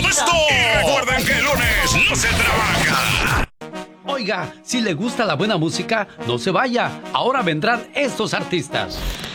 supuesto. Y recuerden que el lunes no se trabaja. Oiga, si le gusta la buena música, no se vaya. Ahora vendrán estos artistas.